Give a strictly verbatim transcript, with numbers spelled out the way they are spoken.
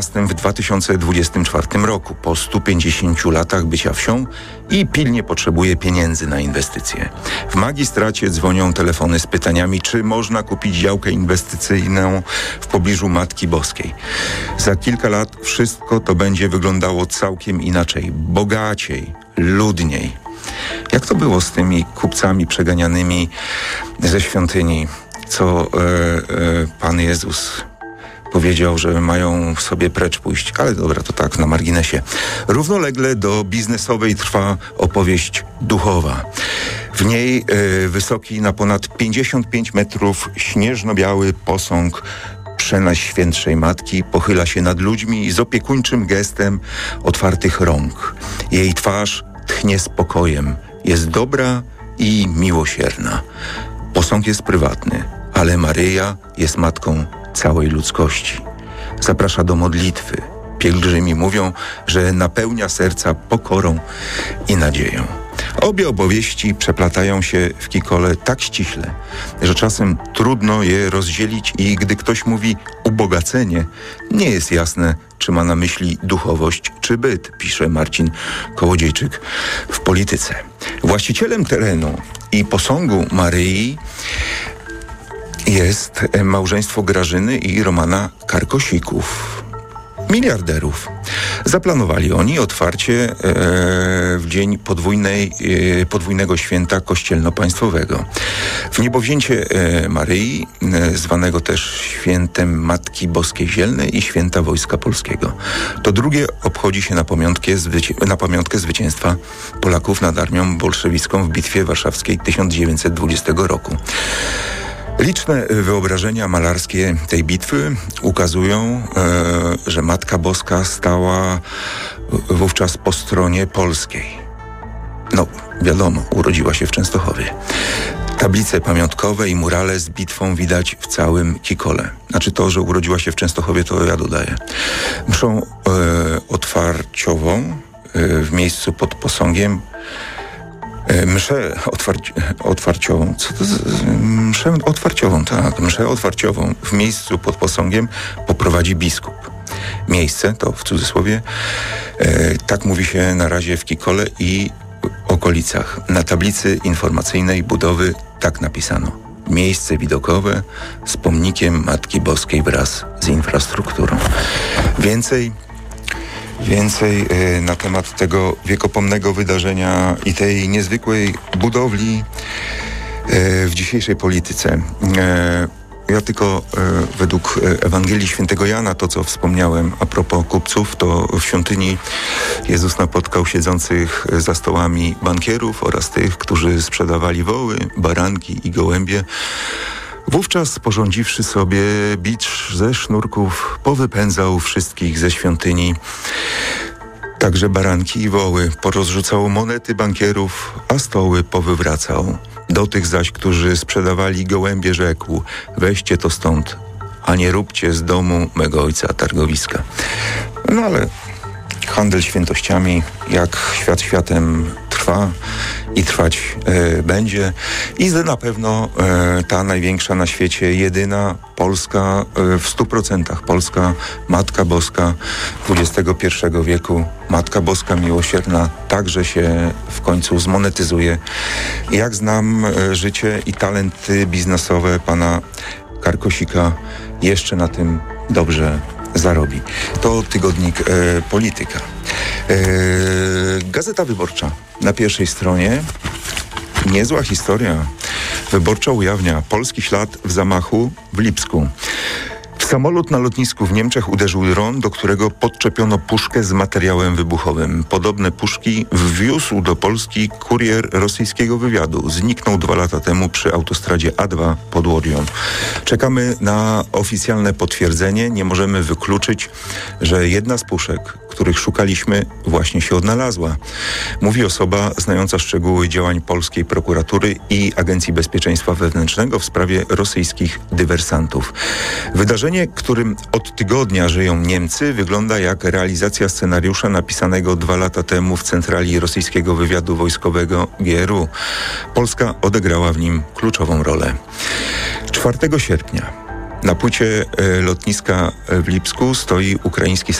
w dwa tysiące dwudziestym czwartym roku, po stu pięćdziesięciu latach bycia wsią i pilnie potrzebuje pieniędzy na inwestycje. W magistracie dzwonią telefony z pytaniami, czy można kupić działkę inwestycyjną w pobliżu Matki Boskiej. Za kilka lat wszystko to będzie wyglądało całkiem inaczej, bogaciej, ludniej. Jak to było z tymi kupcami przeganianymi ze świątyni, co e, e, Pan Jezus powiedział, że mają sobie precz pójść. Ale dobra, to tak na marginesie. Równolegle do biznesowej trwa opowieść duchowa. W niej y, wysoki na ponad pięćdziesiąt pięć metrów śnieżno-biały posąg Przenajświętszej Matki pochyla się nad ludźmi z opiekuńczym gestem otwartych rąk. Jej twarz tchnie spokojem. Jest dobra i miłosierna. Posąg jest prywatny, ale Maryja jest matką całej ludzkości. Zaprasza do modlitwy. Pielgrzymi mówią, że napełnia serca pokorą i nadzieją. Obie opowieści przeplatają się w Kikole tak ściśle, że czasem trudno je rozdzielić i gdy ktoś mówi ubogacenie, nie jest jasne, czy ma na myśli duchowość czy byt, pisze Marcin Kołodziejczyk w Polityce. Właścicielem terenu i posągu Maryi jest małżeństwo Grażyny i Romana Karkosików, miliarderów. Zaplanowali oni otwarcie e, w dzień podwójnej, e, podwójnego święta kościelno-państwowego. W niebowzięcie e, Maryi, e, zwanego też świętem Matki Boskiej Zielnej i święta Wojska Polskiego. To drugie obchodzi się na pamiątkę, zwyci- na pamiątkę zwycięstwa Polaków nad armią bolszewicką w Bitwie Warszawskiej tysiąc dziewięćset dwudziestego roku. Liczne wyobrażenia malarskie tej bitwy ukazują, e, że Matka Boska stała wówczas po stronie polskiej. No, wiadomo, urodziła się w Częstochowie. Tablice pamiątkowe i murale z bitwą widać w całym Kikole. Znaczy to, że urodziła się w Częstochowie, to ja dodaję. Mszą e, otwarciową e, w miejscu pod posągiem Mszę otwarci- otwarciową, co to z, mszę otwarciową, tak, mszę otwarciową w miejscu pod posągiem poprowadzi biskup. Miejsce, to w cudzysłowie, e, tak mówi się na razie w Kikole i okolicach. Na tablicy informacyjnej budowy tak napisano. Miejsce widokowe z pomnikiem Matki Boskiej wraz z infrastrukturą. Więcej Więcej y, na temat tego wiekopomnego wydarzenia i tej niezwykłej budowli y, w dzisiejszej polityce. Y, ja tylko y, według Ewangelii Świętego Jana, to co wspomniałem a propos kupców, to w świątyni Jezus napotkał siedzących za stołami bankierów oraz tych, którzy sprzedawali woły, baranki i gołębie. Wówczas, sporządziwszy sobie bicz ze sznurków, powypędzał wszystkich ze świątyni, także baranki i woły, porozrzucał monety bankierów, a stoły powywracał. Do tych zaś, którzy sprzedawali gołębie, rzekł: weźcie to stąd, a nie róbcie z domu mego ojca targowiska. No ale handel świętościami, jak świat światem, trwa i trwać e, będzie. I na pewno e, ta największa na świecie, jedyna polska, e, w stu procentach polska Matka Boska dwudziestego pierwszego wieku, Matka Boska miłosierna, także się w końcu zmonetyzuje. Jak znam e, życie i talenty biznesowe pana Karkosika, jeszcze na tym dobrze zarobi. To tygodnik e, Polityka. E, Gazeta Wyborcza. Na pierwszej stronie niezła historia. Wyborcza ujawnia polski ślad w zamachu w Lipsku. W samolot na lotnisku w Niemczech uderzył dron, do którego podczepiono puszkę z materiałem wybuchowym. Podobne puszki wwiózł do Polski kurier rosyjskiego wywiadu. Zniknął dwa lata temu przy autostradzie A dwa pod Łodią. Czekamy na oficjalne potwierdzenie. Nie możemy wykluczyć, że jedna z puszek, których szukaliśmy, właśnie się odnalazła. Mówi osoba znająca szczegóły działań polskiej prokuratury i Agencji Bezpieczeństwa Wewnętrznego w sprawie rosyjskich dywersantów. Wydarzenie, którym od tygodnia żyją Niemcy, wygląda jak realizacja scenariusza napisanego dwa lata temu w centrali rosyjskiego wywiadu wojskowego G R U. Polska odegrała w nim kluczową rolę. czwartego sierpnia Na płycie e, lotniska w Lipsku stoi ukraiński